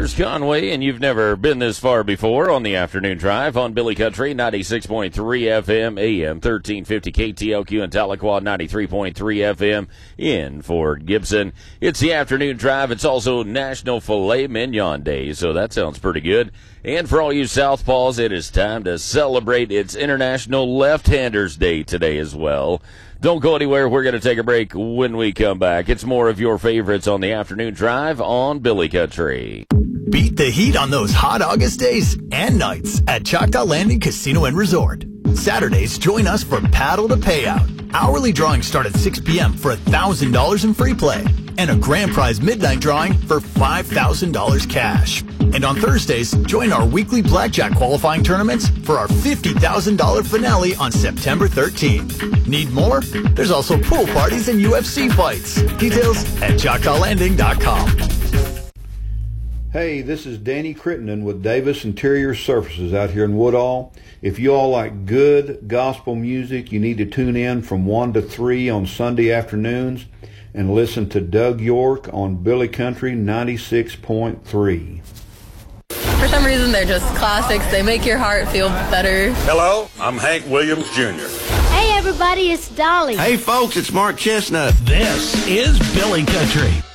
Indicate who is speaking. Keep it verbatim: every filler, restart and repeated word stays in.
Speaker 1: there's Conway, and you've never been this far before on the afternoon drive on Billy Country, ninety-six point three F M, A M thirteen fifty K T L Q in Tahlequah, ninety-three point three F M in Fort Gibson. It's the afternoon drive. It's also National Filet Mignon Day, so that sounds pretty good. And for all you Southpaws, it is time to celebrate its International Left-Handers Day today as well. Don't go anywhere. We're going to take a break when we come back. It's more of your favorites on the afternoon drive on Billy Country.
Speaker 2: Beat the heat on those hot August days and nights at Choctaw Landing Casino and Resort. Saturdays, join us for Paddle to Payout. Hourly drawings start at six p.m. for one thousand dollars in free play and a grand prize midnight drawing for five thousand dollars cash. And on Thursdays, join our weekly blackjack qualifying tournaments for our fifty thousand dollars finale on September thirteenth. Need more? There's also pool parties and U F C fights. Details at choctaw landing dot com.
Speaker 3: Hey, this is Danny Crittenden with Davis Interior Surfaces out here in Woodall. If you all like good gospel music, you need to tune in from one to three on Sunday afternoons and listen to Doug York on Billy Country ninety-six point three.
Speaker 4: For some reason, they're just classics. They make your heart feel better.
Speaker 5: Hello, I'm Hank Williams Junior
Speaker 6: Hey, everybody, it's Dolly.
Speaker 7: Hey, folks, it's Mark Chestnut.
Speaker 2: This is Billy Country.